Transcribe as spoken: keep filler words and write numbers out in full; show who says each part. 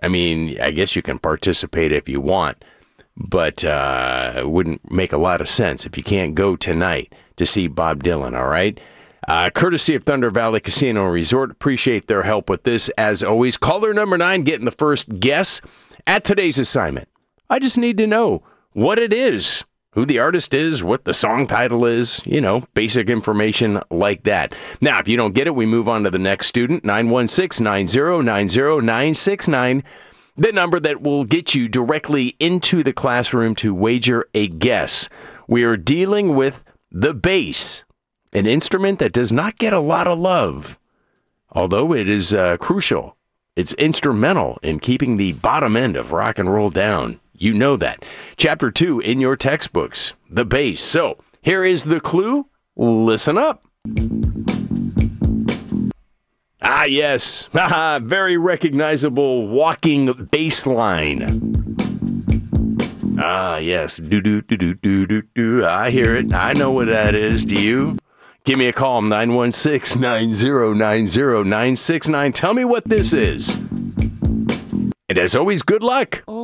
Speaker 1: I mean, I guess you can participate if you want, but uh, it wouldn't make a lot of sense if you can't go tonight to see Bob Dylan, all right? Uh, courtesy of Thunder Valley Casino and Resort. Appreciate their help with this, as always. Caller number nine getting the first guess at today's assignment. I just need to know what it is, who the artist is, what the song title is, you know, basic information like that. Now, if you don't get it, we move on to the next student, nine one six, nine zero nine zero, nine six nine, the number that will get you directly into the classroom to wager a guess. We are dealing with the bass, an instrument that does not get a lot of love, although it is uh, crucial. It's instrumental in keeping the bottom end of rock and roll down. You know that. Chapter two in your textbooks, the bass. So here is the clue. Listen up. Ah, yes. Haha, very recognizable walking bass line. Ah, yes. Do do do do do do do. I hear it. I know what that is. Do you? Give me a call, nine one six, nine zero nine zero, nine six nine. Tell me what this is. And as always, good luck.